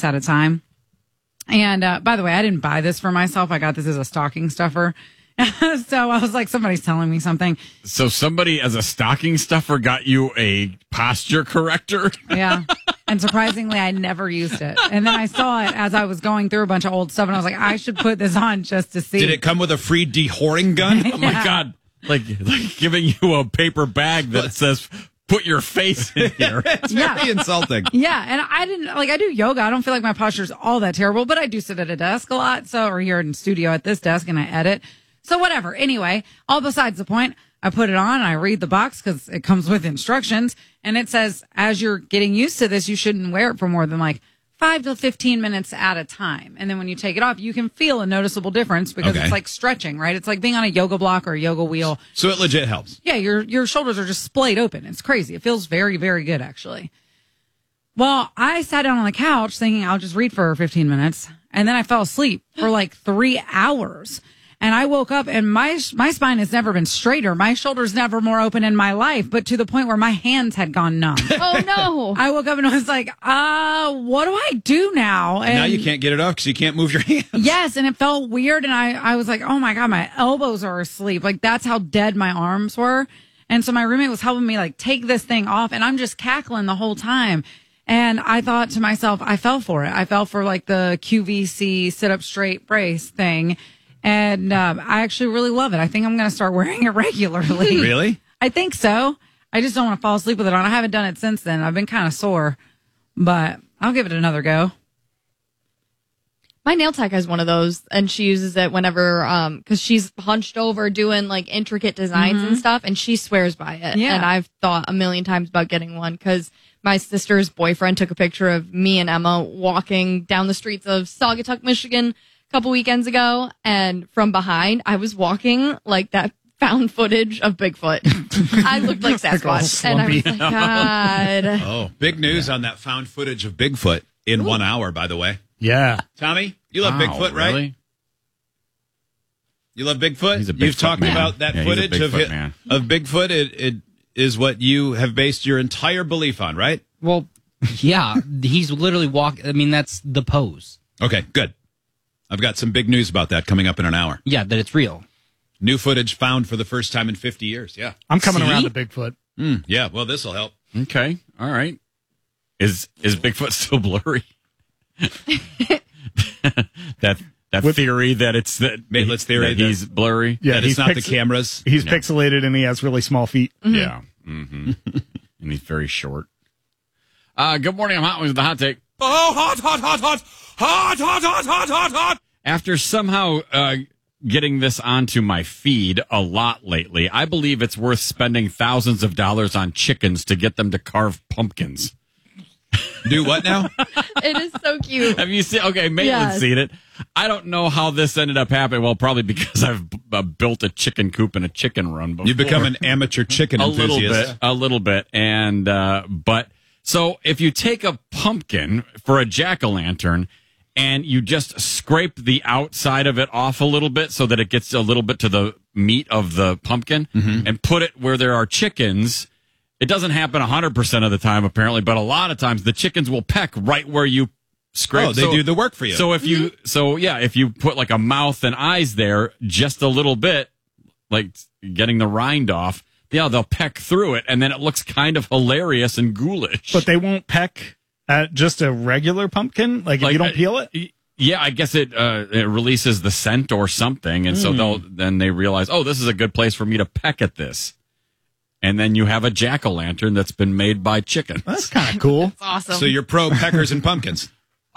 at a time. And by the way, I didn't buy this for myself. I got this as a stocking stuffer. So I was like, somebody's telling me something. So somebody as a stocking stuffer got you a posture corrector? Yeah. And surprisingly, I never used it. And then I saw it as I was going through a bunch of old stuff, and I was like, I should put this on just to see. Did it come with a free dehorring gun? Oh, my God. Like giving you a paper bag that says, put your face in here. It's very insulting. Yeah, and I do yoga. I don't feel like my posture's all that terrible, but I do sit at a desk a lot, or here in studio at this desk, and I edit. So whatever. Anyway, all besides the point, I put it on, I read the box because it comes with instructions, and it says, as you're getting used to this, you shouldn't wear it for more than like 5 to 15 minutes at a time. And then when you take it off, you can feel a noticeable difference because it's like stretching, right? It's like being on a yoga block or a yoga wheel. So it legit helps. Yeah, your shoulders are just splayed open. It's crazy. It feels very, very good, actually. Well, I sat down on the couch thinking I'll just read for 15 minutes, and then I fell asleep for like 3 hours. And I woke up and my spine has never been straighter. My shoulders never more open in my life, but to the point where my hands had gone numb. Oh, no. I woke up and I was like, what do I do now? And now you can't get it off because you can't move your hands. Yes, and it felt weird. And I was like, oh, my God, my elbows are asleep. Like, that's how dead my arms were. And so my roommate was helping me, like, take this thing off. And I'm just cackling the whole time. And I thought to myself, I fell for it. I fell for, like, the QVC sit-up straight brace thing. And I actually really love it. I think I'm going to start wearing it regularly. Really? I think so. I just don't want to fall asleep with it on. I haven't done it since then. I've been kind of sore, but I'll give it another go. My nail tech has one of those, and she uses it whenever, because she's hunched over doing like intricate designs and stuff, and she swears by it. Yeah. And I've thought a million times about getting one because my sister's boyfriend took a picture of me and Emma walking down the streets of Saugatuck, Michigan, couple weekends ago, and from behind I was walking like that found footage of Bigfoot. I looked like Sasquatch, and I was like, God. Oh, big news on that found footage of Bigfoot in 1 hour, by the way. Yeah. Tommy, you love Bigfoot, right? Really? You love Bigfoot? He's a Bigfoot You've talked man. about that Yeah, he's a footage of Bigfoot man. Bigfoot. It is what you have based your entire belief on, right? Well, yeah, he's literally walking. I mean, that's the pose. Okay, good. I've got some big news about that coming up in an hour. Yeah, that it's real. New footage found for the first time in 50 years. Yeah. I'm coming See? around to Bigfoot. Yeah, well, this will help. Okay. All right. Is Bigfoot still blurry? that theory that it's that Maitland's theory that he's blurry. Yeah, that it's not the cameras. He's pixelated and he has really small feet. Yeah. Mm-hmm. And he's very short. Good morning. I'm Hot with the hot take. Oh, hot, hot, hot, hot, hot, hot, hot, hot, hot, hot. After somehow getting this onto my feed a lot lately, I believe it's worth spending thousands of dollars on chickens to get them to carve pumpkins. Do what now? It is so cute. Have you seen? Okay, Maitland's Yes. seen it. I don't know how this ended up happening. Well, probably because I've built a chicken coop and a chicken run before. You've become an amateur chicken enthusiast. A little bit. And, but, so if you take a pumpkin for a jack-o'-lantern and you just scrape the outside of it off a little bit so that it gets a little bit to the meat of the pumpkin and put it where there are chickens, it doesn't happen 100% of the time, apparently, but a lot of times the chickens will peck right where you scrape. Oh, they do the work for you. So if you, if you put like a mouth and eyes there just a little bit, like getting the rind off, yeah, they'll peck through it, and then it looks kind of hilarious and ghoulish. But they won't peck at just a regular pumpkin? Like if you don't peel it? Yeah, I guess it releases the scent or something, and so then they realize, oh, this is a good place for me to peck at this. And then you have a jack-o'-lantern that's been made by chickens. That's kind of cool. That's awesome. So you're pro peckers and pumpkins.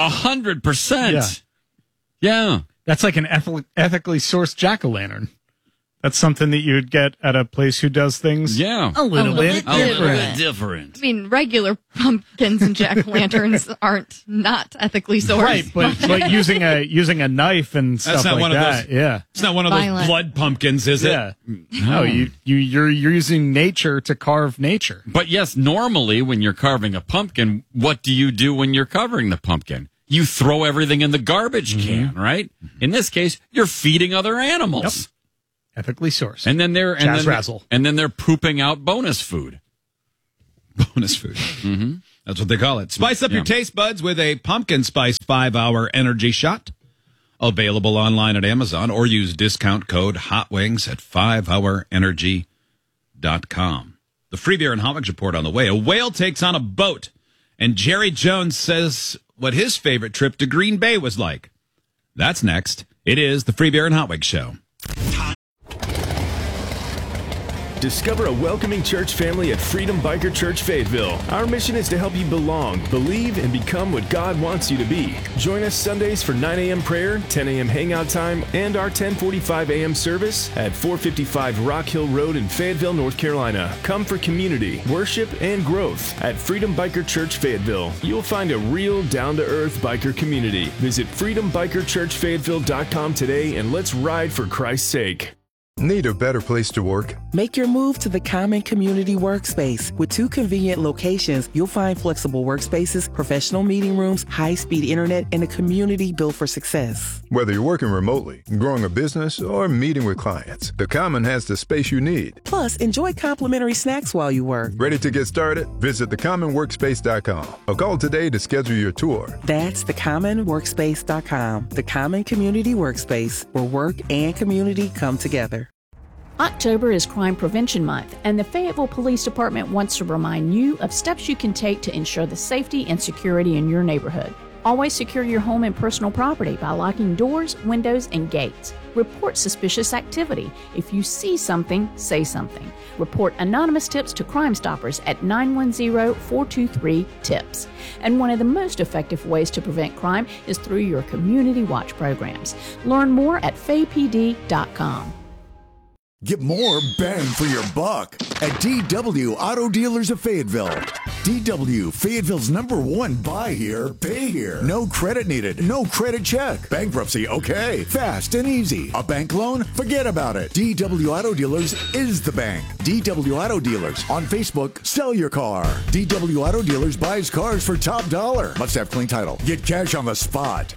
100%. Yeah. That's like an ethically sourced jack-o'-lantern. That's something that you'd get at a place who does things Yeah. a little bit A little different. different. I mean, regular pumpkins and jack-o'-lanterns aren't not ethically sourced. Right, but using a knife and stuff That's not like one of that. those. Yeah. It's not one of those Violent. blood pumpkins, is it? Yeah. No, you're using nature to carve nature. But yes, normally when you're carving a pumpkin, what do you do when you're covering the pumpkin? You throw everything in the garbage can, right? In this case, you're feeding other animals. Ethically sourced. And then they're Jazz razzle. and then they're pooping out bonus food. Bonus food. That's what they call it. Spice up your taste buds with a pumpkin spice 5-hour energy shot. Available online at Amazon, or use discount code HOTWINGS at 5hourenergy.com. The Free Beer and Hot Wings report on the way. A whale takes on a boat, and Jerry Jones says what his favorite trip to Green Bay was like. That's next. It is the Free Beer and Hot Wings Show. Discover a welcoming church family at Freedom Biker Church Fayetteville. Our mission is to help you belong, believe, and become what God wants you to be. Join us Sundays for 9 a.m. prayer, 10 a.m. hangout time, and our 10:45 a.m. service at 455 Rock Hill Road in Fayetteville, North Carolina. Come for community, worship, and growth at Freedom Biker Church Fayetteville. You'll find a real, down-to-earth biker community. Visit freedombikerchurchfayetteville.com today, and let's ride for Christ's sake. Need a better place to work? Make your move to the Common Community Workspace. With 2 convenient locations, you'll find flexible workspaces, professional meeting rooms, high-speed internet, and a community built for success. Whether you're working remotely, growing a business, or meeting with clients, the Common has the space you need. Plus, enjoy complimentary snacks while you work. Ready to get started? Visit thecommonworkspace.com or call today to schedule your tour. That's thecommonworkspace.com. The Common Community Workspace, where work and community come together. October is Crime Prevention Month, and the Fayetteville Police Department wants to remind you of steps you can take to ensure the safety and security in your neighborhood. Always secure your home and personal property by locking doors, windows, and gates. Report suspicious activity. If you see something, say something. Report anonymous tips to Crime Stoppers at 910-423-TIPS. And one of the most effective ways to prevent crime is through your community watch programs. Learn more at faypd.com. Get more bang for your buck at DW Auto Dealers of Fayetteville. DW, Fayetteville's #1 buy here, pay here. No credit needed, no credit check. Bankruptcy, okay. Fast and easy. A bank loan? Forget about it. DW Auto Dealers is the bank. DW Auto Dealers. On Facebook, sell your car. DW Auto Dealers buys cars for top dollar. Must have clean title. Get cash on the spot.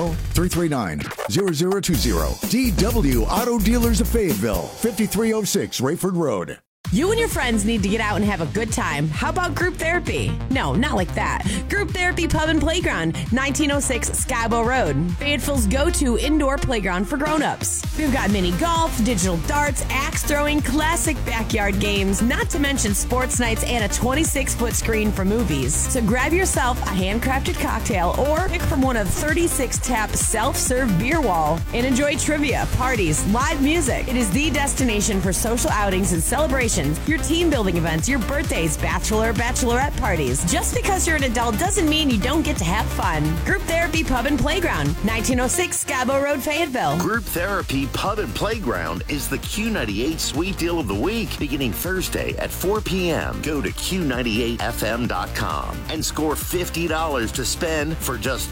910-339-0020. DW Auto Dealers of Fayetteville. 5306 Rayford Road. You and your friends need to get out and have a good time. How about group therapy? No, not like that. Group Therapy Pub and Playground, 1906 Skybo Road. Fayetteville's go-to indoor playground for grown-ups. We've got mini golf, digital darts, axe throwing, classic backyard games, not to mention sports nights and a 26-foot screen for movies. So grab yourself a handcrafted cocktail or pick from one of 36 tap self-serve beer wall and enjoy trivia, parties, live music. It is the destination for social outings and celebrations, your team building events, your birthdays, bachelorette parties. Just because you're an adult doesn't mean you don't get to have fun. Group Therapy Pub and Playground, 1906 Scabo Road, Fayetteville. Group Therapy Pub and Playground is the Q98 Sweet Deal of the Week, beginning Thursday at 4 p.m. Go to Q98FM.com and score $50 to spend for just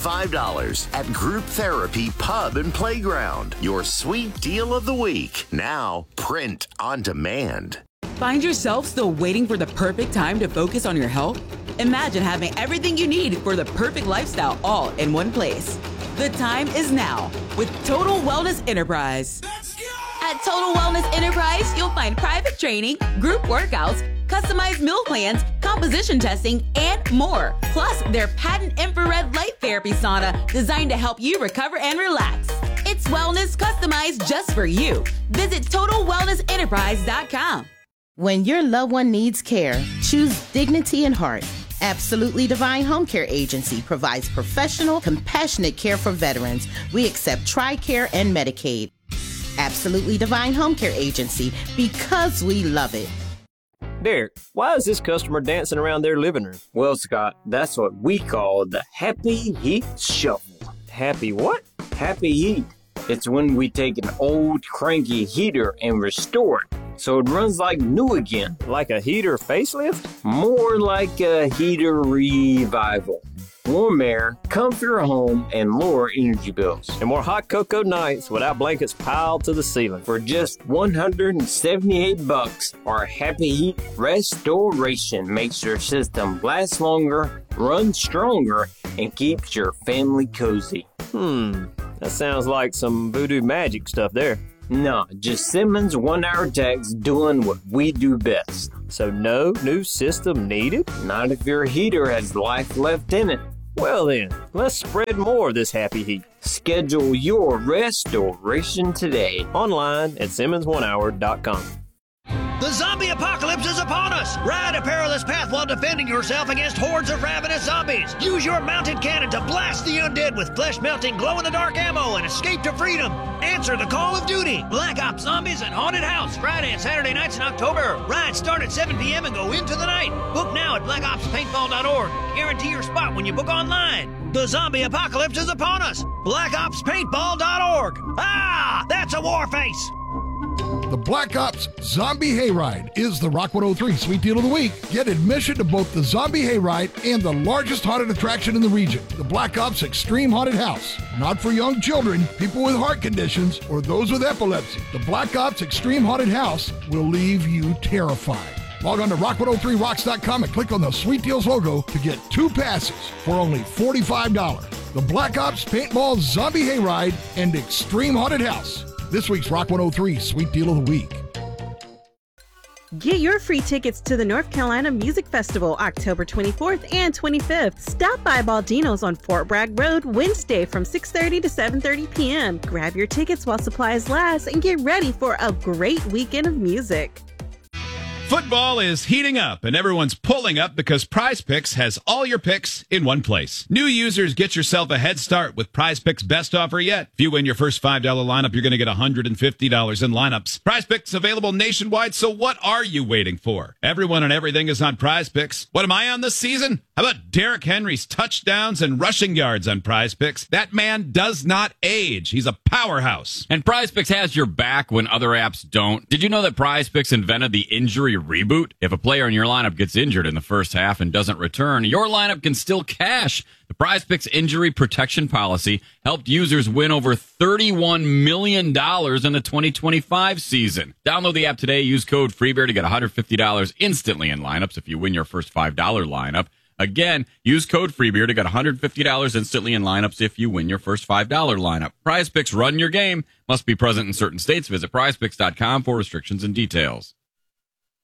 $25 at Group Therapy Pub and Playground. Your Sweet Deal of the Week, now print on demand. Find yourself still waiting for the perfect time to focus on your health? Imagine having everything you need for the perfect lifestyle all in one place. The time is now with Total Wellness Enterprise. At Total Wellness Enterprise, you'll find private training, group workouts, customized meal plans, composition testing, and more. Plus, their patent infrared light therapy sauna designed to help you recover and relax. It's wellness customized just for you. Visit TotalWellnessEnterprise.com. When your loved one needs care, choose Dignity and Heart. Absolutely Divine Home Care Agency provides professional, compassionate care for veterans. We accept TRICARE and Medicaid. Absolutely Divine Home Care Agency, because we love it. Derek, why is this customer dancing around their living room? Well, Scott, that's what we call the Happy Heat Shuffle. Happy what? Happy Heat. It's when we take an old cranky heater and restore it so it runs like new again. Like a heater facelift? More like a heater revival. Warm air, comfier home, and lower energy bills. And more hot cocoa nights without blankets piled to the ceiling. For just $178, our Happy Heat Restoration makes your system last longer, run stronger, and keeps your family cozy. That sounds like some voodoo magic stuff there. No, just Simmons 1 hour techs doing what we do best. so no new system needed? Not if your heater has life left in it. Well then, let's spread more of this happy heat. Schedule your restoration today online at SimmonsOneHour.com. The zombie apocalypse is upon us! Ride a perilous path while defending yourself against hordes of ravenous zombies. Use your mounted cannon to blast the undead with flesh-melting, glow-in-the-dark ammo and escape to freedom. Answer the call of duty. Black Ops Zombies and Haunted House, Friday and Saturday nights in October. Rides start at 7 p.m. and go into the night. Book now at blackopspaintball.org. Guarantee your spot when you book online. The zombie apocalypse is upon us. blackopspaintball.org. Ah, that's a war face. The Black Ops Zombie Hayride is the Rock 103 Sweet Deal of the Week. Get admission to both the Zombie Hayride and the largest haunted attraction in the region, the Black Ops Extreme Haunted House. Not for young children, people with heart conditions, or those with epilepsy. The Black Ops Extreme Haunted House will leave you terrified. Log on to rock103rocks.com and click on the Sweet Deals logo to get 2 passes for only $45. The Black Ops Paintball Zombie Hayride and Extreme Haunted House. This week's Rock 103 Sweet Deal of the Week. Get your free tickets to the North Carolina Music Festival October 24th and 25th. Stop by Baldino's on Fort Bragg Road Wednesday from 6:30 to 7:30 p.m. Grab your tickets while supplies last and get ready for a great weekend of music. Football is heating up, and everyone's pulling up because Prize Picks has all your picks in one place. New users, get yourself a head start with Prize Picks' best offer yet. If you win your first $5 lineup, you're going to get $150 in lineups. Prize Picks available nationwide, so what are you waiting for? Everyone and everything is on Prize Picks. What am I on this season? How about Derrick Henry's touchdowns and rushing yards on Prize Picks? That man does not age. He's a powerhouse. And Prize Picks has your back when other apps don't. Did you know that Prize Picks invented the injury reboot? If a player in your lineup gets injured in the first half and doesn't return, your lineup can still cash. The Prize Picks injury protection policy helped users win over $31 million in the 2025 season. Download the app today. Use code FREEBEAR to get $150 instantly in lineups if you win your first $5 lineup. Again, use code FREEBEAR to get $150 instantly in lineups if you win your first $5 lineup. Prize Picks, run your game. Must be present in certain states. Visit prizepicks.com for restrictions and details.